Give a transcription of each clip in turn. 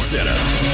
Center.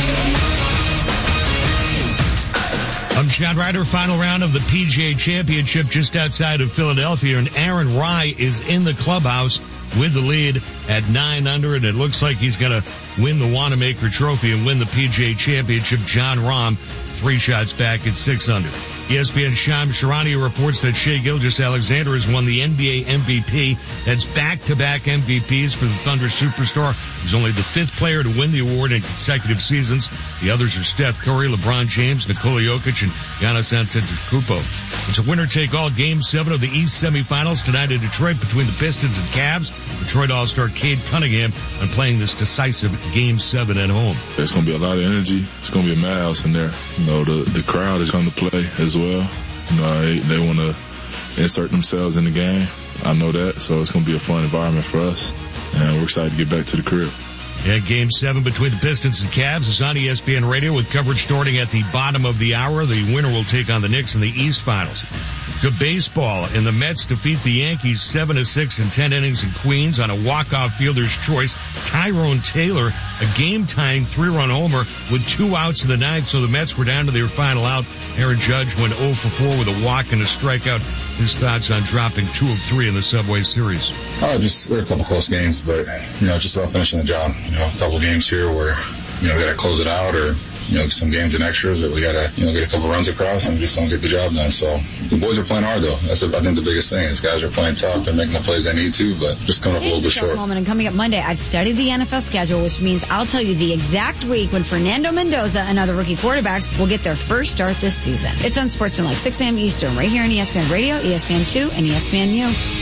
I'm Scott Ryder. Final round of the PGA Championship just outside of Philadelphia, and Aaron Rai is in the clubhouse with the lead at 9 under, and it looks like he's going to win the Wanamaker Trophy and win the PGA Championship. Jon Rahm 3 shots back at 6 under. ESPN's Shams Charania reports that Shai Gilgeous-Alexander has won the NBA MVP. That's back-to-back MVPs for the Thunder superstar. He's only the 5th player to win the award in consecutive seasons. The others are Steph Curry, LeBron James, Nikola Jokic, and Giannis Antetokounmpo. It's a winner-take-all Game 7 of the East semifinals tonight in Detroit between the Pistons and Cavs. Detroit All-Star Cade Cunningham on playing this decisive Game 7 at home. There's going to be a lot of energy. It's going to be a madhouse in there. You know, the crowd is going to play as well. You know, they want to insert themselves in the game. I know that, so it's going to be a fun environment for us, and we're excited to get back to the crib. Yeah, Game 7 between the Pistons and Cavs is on ESPN Radio with coverage starting at the bottom of the hour. The winner will take on the Knicks in the East Finals. To baseball, and the Mets defeat the Yankees 7-6 in 10 innings in Queens on a walk-off fielder's choice. Tyrone Taylor, a game-tying 3-run homer with 2 outs in the ninth, so the Mets were down to their final out. Aaron Judge went 0 for 4 with a walk and a strikeout. His thoughts on dropping 2 of 3 in the Subway Series. Just there were a couple close games, but just about finishing the job. A couple games here where we got to close it out, or some games in extras that we got to get a couple runs across and just don't get the job done. So the boys are playing hard though. That's I think the biggest thing. These guys are playing tough and making the plays they need to, but just coming up a little bit short. And coming up Monday, I've studied the NFL schedule, which means I'll tell you the exact week when Fernando Mendoza and other rookie quarterbacks will get their first start this season. It's on Sportsman, 6 a.m. Eastern, right here on ESPN Radio, ESPN2, and ESPNU.